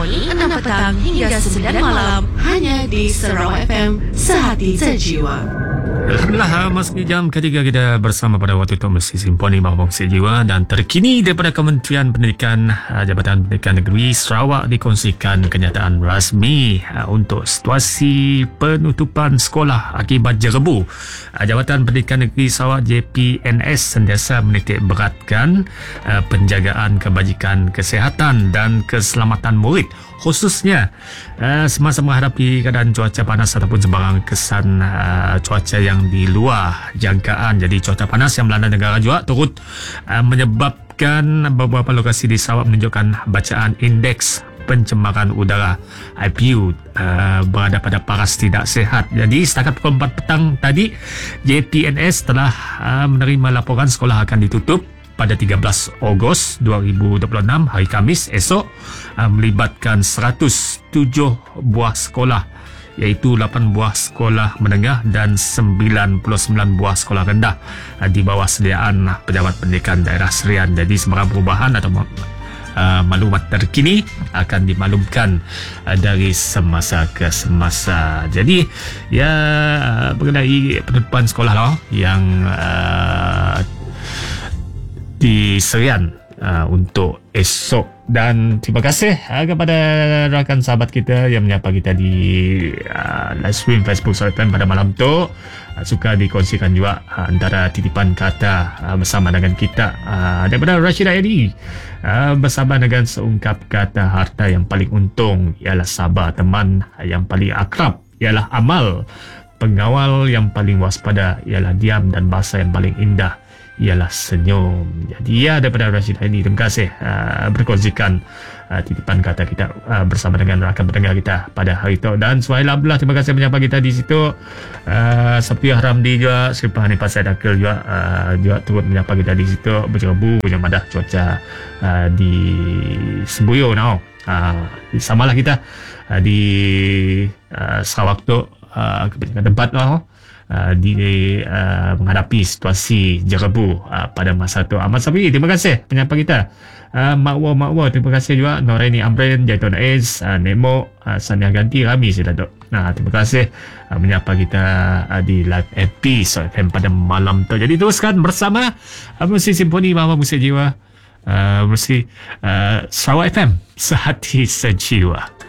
Simponi 6 petang hingga 9 malam hanya di Sarawak FM, sehati sejiwa. Alhamdulillah, masuki jam ketiga kita bersama pada waktu itu Mesti Simponi Bangsa Jiwa dan terkini daripada Kementerian Pendidikan, Jabatan Pendidikan Negeri Sarawak dikongsikan kenyataan rasmi untuk situasi penutupan sekolah akibat jerebu. Jabatan Pendidikan Negeri Sarawak JPNS sentiasa menitik beratkan penjagaan kebajikan kesihatan dan keselamatan murid, khususnya semasa menghadapi keadaan cuaca panas ataupun sebarang kesan cuaca yang di luar jangkaan. Jadi cuaca panas yang melanda negara juga turut menyebabkan beberapa lokasi di Sarawak menunjukkan bacaan indeks pencemaran udara IPU berada pada paras tidak sihat. Jadi setakat pukul 4 petang tadi, JPNS telah menerima laporan sekolah akan ditutup pada 13 Ogos 2026 hari Khamis esok, melibatkan 107 buah sekolah, iaitu 8 buah sekolah menengah dan 99 buah sekolah rendah di bawah sediaan Pejabat Pendidikan Daerah Serian. Jadi sebarang perubahan atau maklumat terkini akan dimaklumkan dari semasa ke semasa. Jadi ya, mengenai penutupan sekolah lah yang di Serian untuk esok. Dan terima kasih kepada rakan sahabat kita yang menyapa kita di live stream Facebook Sarawak FM pada malam tu. Suka dikongsikan juga antara titipan kata bersama dengan kita daripada Rashidah Edi, bersama dengan seungkap kata, harta yang paling untung ialah sabar, teman yang paling akrab ialah amal, pengawal yang paling waspada ialah diam, dan bahasa yang paling indah ialah senyum. Jadi ya, daripada Rashidah ini, terima kasih berkongsikan titipan kata kita bersama dengan rakan pendengar kita pada hari itu. Dan Suhail Abdullah, terima kasih menyapa kita di situ. Safiah Ramdi juga, Seripah Hanifah Said Akil juga turut menyapa kita di situ. Berjerebu yang madah cuaca di Sembuyo now. Samalah kita di Sarawak tu kebanyakan tempat lah menghadapi situasi jerebu pada masa itu. Ahmad Safi, terima kasih penyapa kita. Makwa, terima kasih juga. Noraini Amrin, Jaiton Aiz, Nemo, Sania Ganti, Rami Sidatuk. Terima kasih menyapa kita di live episode FM pada malam tu. Jadi teruskan bersama Mesti Simponi Bangsa Jiwa, Mesti Sarawak FM, sehati sejiwa.